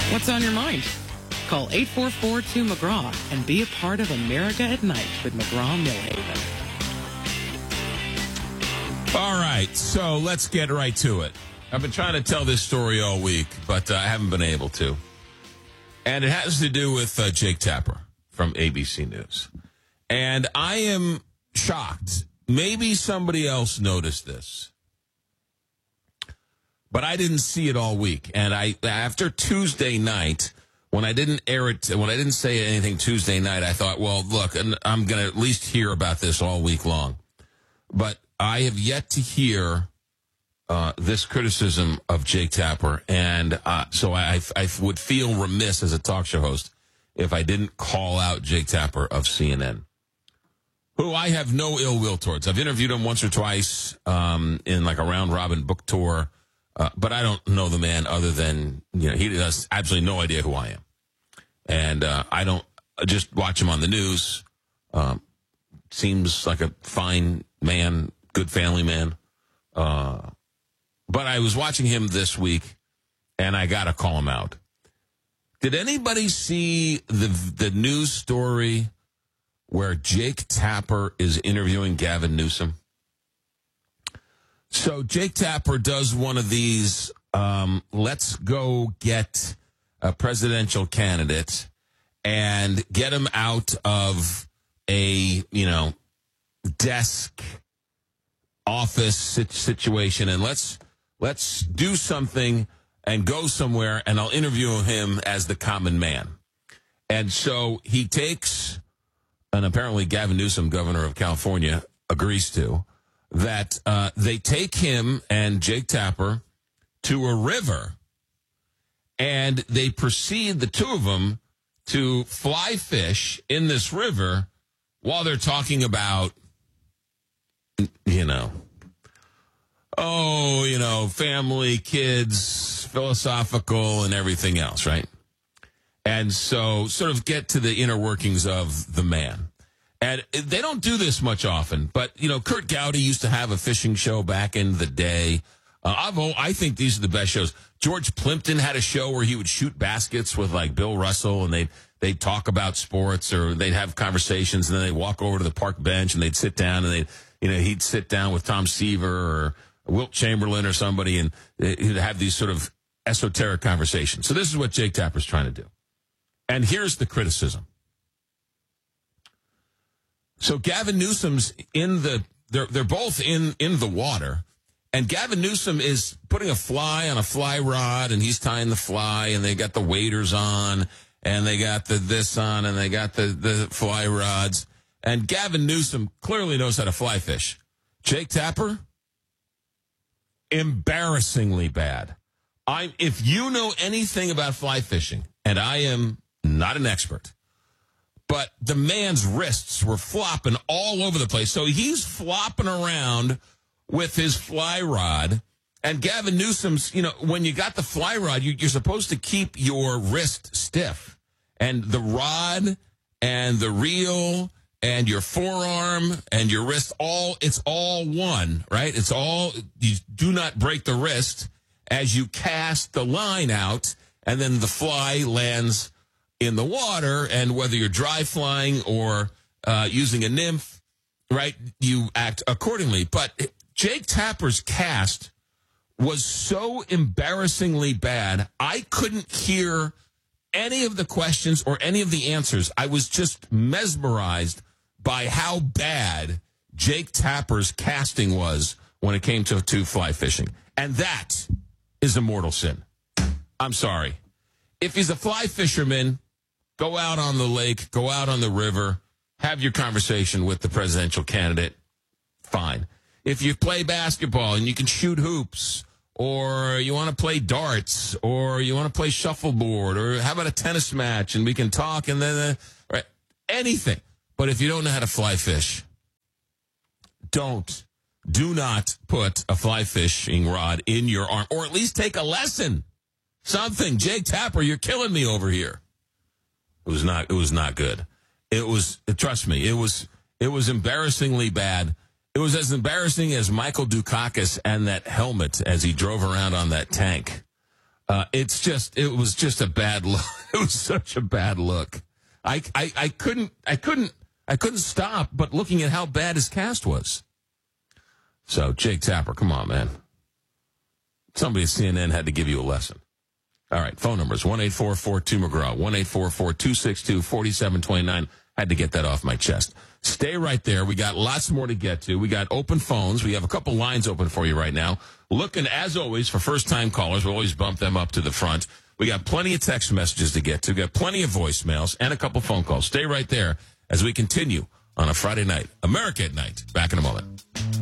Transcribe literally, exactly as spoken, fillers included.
What's on your mind? Call eight four four two McGraw and be a part of America at Night with McGraw-Millhaven. All right, so let's get right to it. I've been trying to tell this story all week, but uh, I haven't been able to. And it has to do with uh, Jake Tapper from A B C News. And I am shocked. Maybe somebody else noticed this. But I didn't see it all week. And I, after Tuesday night, when I didn't air it, when I didn't say anything Tuesday night, I thought, well, look, I'm going to at least hear about this all week long. But I have yet to hear uh, this criticism of Jake Tapper. And uh, so I, I would feel remiss as a talk show host if I didn't call out Jake Tapper of C N N, who I have no ill will towards. I've interviewed him once or twice um, in like a round robin book tour. Uh, but I don't know the man other than, you know, he has absolutely no idea who I am. And uh, I don't I just watch him on the news. Um, seems like a fine man, good family man. Uh, but I was watching him this week, and I got to call him out. Did anybody see the the news story where Jake Tapper is interviewing Gavin Newsom? So Jake Tapper does one of these, um, let's go get a presidential candidate and get him out of a, you know, desk office situation, and let's let's do something and go somewhere, and I'll interview him as the common man. And so he takes, and apparently Gavin Newsom, governor of California, agrees to, that uh, they take him and Jake Tapper to a river, and they proceed, the two of them, to fly fish in this river while they're talking about, you know, oh, you know, family, kids, philosophical, and everything else, right? And so sort of get to the inner workings of the man. And they don't do this much often, but, you know, Kurt Gowdy used to have a fishing show back in the day. Uh, I've, I think these are the best shows. George Plimpton had a show where he would shoot baskets with, like, Bill Russell, and they'd, they'd talk about sports, or they'd have conversations, and then they'd walk over to the park bench, and they'd sit down, and they'd, you know, he'd sit down with Tom Seaver or Wilt Chamberlain or somebody, and he'd have these sort of esoteric conversations. So this is what Jake Tapper's trying to do. And here's the criticism. So Gavin Newsom's in the, they're, they're both in, in the water, and Gavin Newsom is putting a fly on a fly rod, and he's tying the fly, and they got the waders on, and they got the this on, and they got the, the fly rods, and Gavin Newsom clearly knows how to fly fish. Jake Tapper, embarrassingly bad. I, if you know anything about fly fishing, and I am not an expert, but the man's wrists were flopping all over the place. So he's flopping around with his fly rod. And Gavin Newsom's, you know, when you got the fly rod, you, you're supposed to keep your wrist stiff. And the rod and the reel and your forearm and your wrist, all, it's all one, right? It's all, you do not break the wrist as you cast the line out, and then the fly lands in the water, and whether you're dry flying or uh, using a nymph, right, you act accordingly. But Jake Tapper's cast was so embarrassingly bad, I couldn't hear any of the questions or any of the answers. I was just mesmerized by how bad Jake Tapper's casting was when it came to, to fly fishing. And that is a mortal sin. I'm sorry. If he's a fly fisherman, go out on the lake, go out on the river, have your conversation with the presidential candidate, fine. If you play basketball and you can shoot hoops, or you want to play darts, or you want to play shuffleboard, or how about a tennis match and we can talk, and then, uh, right, anything. But if you don't know how to fly fish, don't, do not put a fly fishing rod in your arm, or at least take a lesson. Something. Jake Tapper, you're killing me over here. It was not, it was not good. It was, trust me, it was, it was embarrassingly bad. It was as embarrassing as Michael Dukakis and that helmet as he drove around on that tank. Uh, it's just, it was just a bad look. It was such a bad look. I, I, I couldn't, I couldn't, I couldn't stop but looking at how bad his cast was. So, Jake Tapper, come on, man. Somebody at C N N had to give you a lesson. All right, phone numbers, one eight four four two McGraw, one eight four four two six two four seven two nine. Had to get that off my chest. Stay right there. We got lots more to get to. We got open phones. We have a couple lines open for you right now. Looking, as always, for first-time callers. We'll always bump them up to the front. We got plenty of text messages to get to. We got plenty of voicemails and a couple phone calls. Stay right there as we continue on a Friday night. America at Night. Back in a moment.